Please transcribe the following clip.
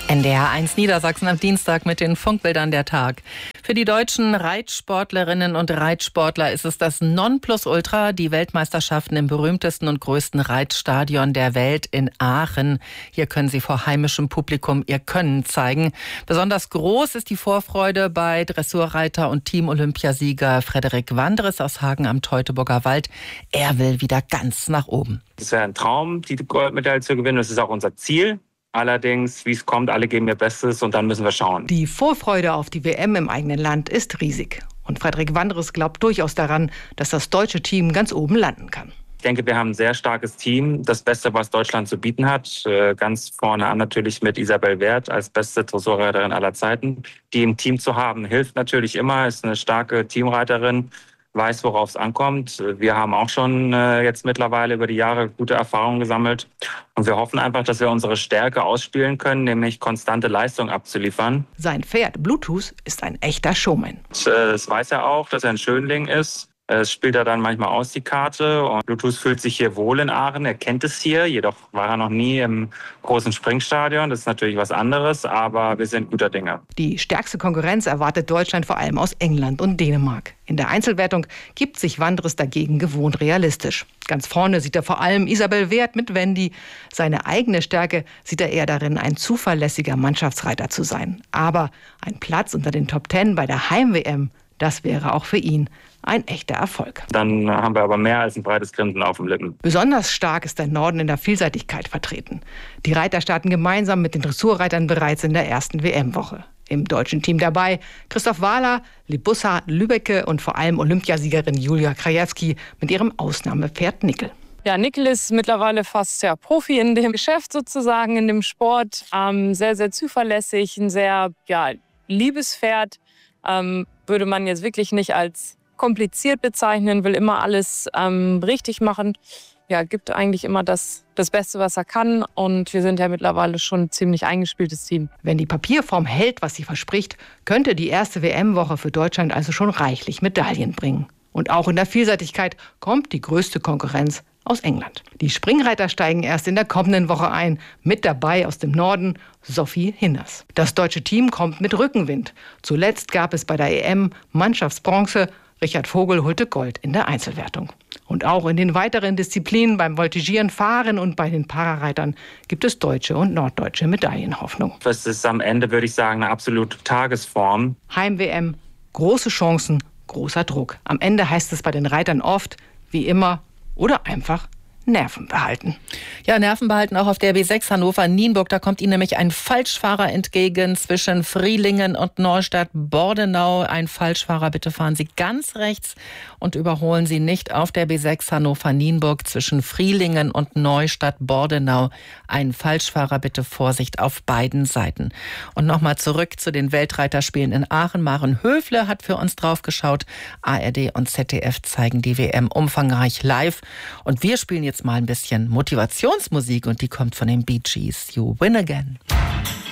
NDR1 Niedersachsen am Dienstag mit den Funkbildern der Tag. Für die deutschen Reitsportlerinnen und Reitsportler ist es das Nonplusultra, die Weltmeisterschaften im berühmtesten und größten Reitstadion der Welt in Aachen. Hier können sie vor heimischem Publikum ihr Können zeigen. Besonders groß ist die Vorfreude bei Dressurreiter und Team-Olympiasieger Frederik Wandres aus Hagen am Teutoburger Wald. Er will wieder ganz nach oben. Es wäre ein Traum, die Goldmedaille zu gewinnen. Das ist auch unser Ziel. Allerdings, wie es kommt, alle geben ihr Bestes und dann müssen wir schauen. Die Vorfreude auf die WM im eigenen Land ist riesig. Und Frederik Wandres glaubt durchaus daran, dass das deutsche Team ganz oben landen kann. Ich denke, wir haben ein sehr starkes Team. Das Beste, was Deutschland zu bieten hat. Ganz vorne an natürlich mit Isabel Werth als beste Dressurreiterin aller Zeiten. Die im Team zu haben, hilft natürlich immer. Ist eine starke Teamreiterin. Weiß, worauf es ankommt. Wir haben auch schon jetzt mittlerweile über die Jahre gute Erfahrungen gesammelt. Und wir hoffen einfach, dass wir unsere Stärke ausspielen können, nämlich konstante Leistung abzuliefern. Sein Pferd Bluetooth ist ein echter Showman. Das weiß er auch, dass er ein Schönling ist. Es spielt er dann manchmal aus, die Karte. Und Bluetooth fühlt sich hier wohl in Aachen. Er kennt es hier, jedoch war er noch nie im großen Springstadion. Das ist natürlich was anderes, aber wir sind guter Dinge. Die stärkste Konkurrenz erwartet Deutschland vor allem aus England und Dänemark. In der Einzelwertung gibt sich Wandres dagegen gewohnt realistisch. Ganz vorne sieht er vor allem Isabel Werth mit Wendy. Seine eigene Stärke sieht er eher darin, ein zuverlässiger Mannschaftsreiter zu sein. Aber ein Platz unter den Top 10 bei der Heim-WM, das wäre auch für ihn ein echter Erfolg. Dann haben wir aber mehr als ein breites Grinsen auf den Lippen. Besonders stark ist der Norden in der Vielseitigkeit vertreten. Die Reiter starten gemeinsam mit den Dressurreitern bereits in der ersten WM-Woche. Im deutschen Team dabei Christoph Wahler, Libussa Lübbecke und vor allem Olympiasiegerin Julia Krajewski mit ihrem Ausnahmepferd Nickel. Ja, Nickel ist mittlerweile fast Profi in dem Geschäft sozusagen, in dem Sport. Sehr, sehr zuverlässig, ein sehr liebes Pferd. Würde man jetzt wirklich nicht als kompliziert bezeichnen, will immer alles richtig machen. Ja, gibt eigentlich immer das Beste, was er kann. Und wir sind ja mittlerweile schon ein ziemlich eingespieltes Team. Wenn die Papierform hält, was sie verspricht, könnte die erste WM-Woche für Deutschland also schon reichlich Medaillen bringen. Und auch in der Vielseitigkeit kommt die größte Konkurrenz aus England. Die Springreiter steigen erst in der kommenden Woche ein. Mit dabei aus dem Norden Sophie Hinners. Das deutsche Team kommt mit Rückenwind. Zuletzt gab es bei der EM Mannschaftsbronze. Richard Vogel holte Gold in der Einzelwertung. Und auch in den weiteren Disziplinen beim Voltigieren, Fahren und bei den Parareitern gibt es deutsche und norddeutsche Medaillenhoffnung. Das ist am Ende, würde ich sagen, eine absolute Tagesform. Heim-WM, große Chancen, großer Druck. Am Ende heißt es bei den Reitern oft, wie immer oder einfach Nerven behalten. Ja, Nerven behalten auch auf der B6 Hannover-Nienburg. Da kommt Ihnen nämlich ein Falschfahrer entgegen zwischen Frielingen und Neustadt-Bordenau. Ein Falschfahrer, bitte fahren Sie ganz rechts und überholen Sie nicht auf der B6 Hannover-Nienburg zwischen Frielingen und Neustadt-Bordenau. Ein Falschfahrer, bitte Vorsicht auf beiden Seiten. Und nochmal zurück zu den Weltreiterspielen in Aachen. Maren Höfle hat für uns draufgeschaut. ARD und ZDF zeigen die WM umfangreich live. Und wir spielen jetzt mal ein bisschen Motivationsmusik und die kommt von den Bee Gees. You Win Again.